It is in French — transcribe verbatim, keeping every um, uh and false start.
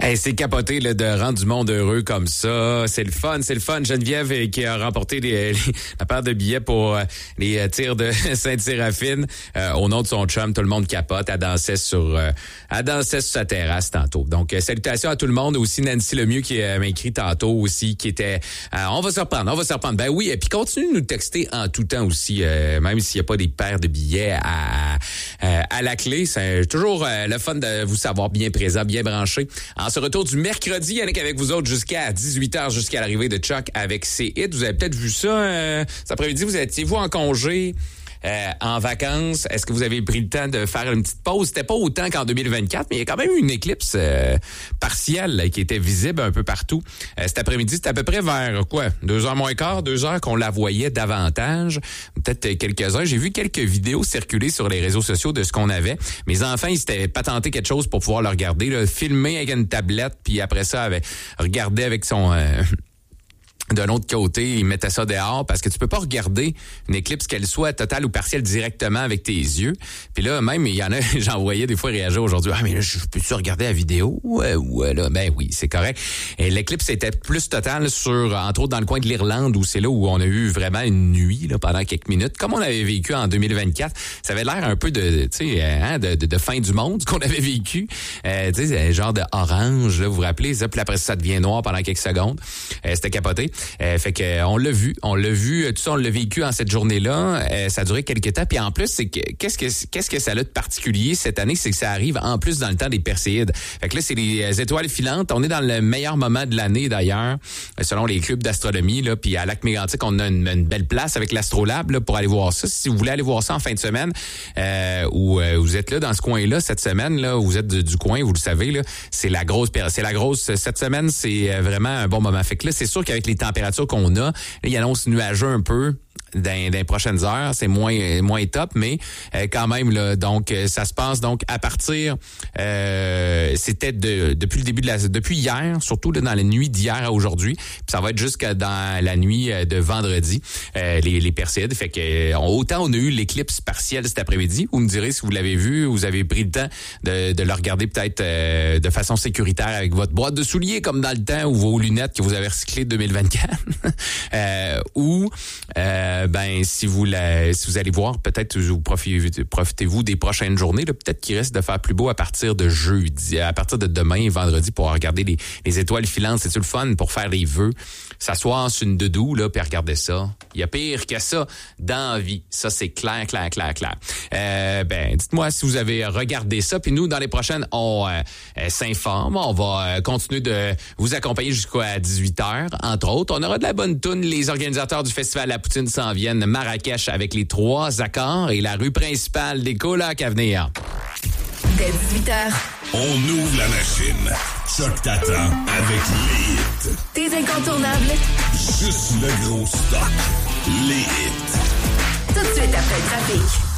Hey, c'est capoté là, de rendre du monde heureux comme ça. C'est le fun, c'est le fun. Geneviève euh, qui a remporté les, les, la paire de billets pour euh, les euh, tirs de Sainte-Séraphine. Euh, au nom de son chum, tout le monde capote. Elle dansait sur, euh, elle dansait sur sa terrasse tantôt. Donc, euh, salutations à tout le monde. Aussi Nancy Lemieux qui euh, m'a écrit tantôt aussi, qui était... Euh, on va se reprendre, on va se reprendre. Ben oui, et puis continue de nous texter en tout temps aussi, euh, même s'il n'y a pas des paires de billets à, à, à la clé. C'est toujours euh, le fun de vous savoir bien présent, bien branché. En ce retour du mercredi, Yannick avec vous autres jusqu'à dix-huit heures, jusqu'à l'arrivée de Chuck avec ses hits. Vous avez peut-être vu ça euh, cet après-midi. Vous étiez-vous en congé, euh, en vacances? Est-ce que vous avez pris le temps de faire une petite pause? C'était pas autant qu'en deux mille vingt-quatre, mais il y a quand même eu une éclipse euh, partielle là, qui était visible un peu partout. Euh, cet après-midi, c'était à peu près vers quoi? Deux heures moins quart, deux heures qu'on la voyait davantage. Peut-être quelques heures. J'ai vu quelques vidéos circuler sur les réseaux sociaux de ce qu'on avait. Mes enfants, ils s'étaient patenté quelque chose pour pouvoir le regarder, là, filmer avec une tablette, puis après ça, avec, regarder avec son... Euh, d'un autre côté, ils mettaient ça dehors parce que tu peux pas regarder une éclipse, qu'elle soit totale ou partielle, directement avec tes yeux. Puis là, même, il y en a, j'en voyais des fois réagir aujourd'hui. Ah, mais là, je peux-tu regarder la vidéo? Ouais, ouais, là, ben oui, c'est correct. Et l'éclipse était plus totale sur, entre autres, dans le coin de l'Irlande, où c'est là où on a eu vraiment une nuit, là, pendant quelques minutes. Comme on avait vécu en deux mille vingt-quatre, ça avait l'air un peu de, tu sais, hein, de, de, de fin du monde, ce qu'on avait vécu. Euh, tu sais, genre de orange, là, vous vous rappelez, ça, puis après ça, ça devient noir pendant quelques secondes. Euh, c'était capoté. Euh, fait que on l'a vu, on l'a vu, tout ça on l'a vécu en cette journée-là. Euh, ça a duré quelques temps. Puis en plus, c'est que qu'est-ce que qu'est-ce que ça a de particulier cette année, c'est que ça arrive en plus dans le temps des Perséides. Fait que là, c'est les étoiles filantes. On est dans le meilleur moment de l'année d'ailleurs, selon les clubs d'astronomie. Là, puis à Lac-Mégantic, on a une, une belle place avec l'Astrolabe là, pour aller voir ça. Si vous voulez aller voir ça en fin de semaine, euh, ou euh, vous êtes là dans ce coin-là cette semaine, là, vous êtes du, du coin, vous le savez, là, c'est la grosse, c'est la grosse. Cette semaine, c'est vraiment un bon moment. Fait que là, c'est sûr qu'avec les températures qu'on a, là, il annonce nuageux un peu dans, dans les prochaines heures, c'est moins moins top, mais euh, quand même là, donc ça se passe donc à partir, euh, c'était de, depuis le début de la, depuis hier, surtout là, dans la nuit d'hier à aujourd'hui, puis ça va être jusqu'à dans la nuit de vendredi, euh, les, les Perséides. Fait que autant on a eu l'éclipse partielle cet après-midi, vous me direz si vous l'avez vu, vous avez pris le temps de, de le regarder peut-être euh, de façon sécuritaire avec votre boîte de souliers comme dans le temps ou vos lunettes que vous avez recyclées de deux mille vingt-quatre, euh, ou euh, ben si vous la, si vous allez voir, peut-être vous profitez, profitez-vous des prochaines journées, là, peut-être qu'il reste de faire plus beau à partir de jeudi, à partir de demain, vendredi, pour regarder les, les étoiles filantes. C'est-tu le fun pour faire les vœux, s'asseoir sur une doudou là, puis regarder ça. Il y a pire que ça dans la vie. Ça, c'est clair, clair, clair, clair. Euh, ben, dites-moi si vous avez regardé ça. Puis nous, dans les prochaines, on euh, s'informe. On va euh, continuer de vous accompagner jusqu'à dix-huit heures, entre autres. On aura de la bonne toune. Les organisateurs du Festival La Poutine s'en viennent. Marrakech avec les trois accords et la rue principale des colocs à venir. Dès dix-huit heures. On ouvre la machine. Choc t'attend avec les hits. Tes incontournables. Juste le gros stock. Les hits. Tout de suite après le trafic.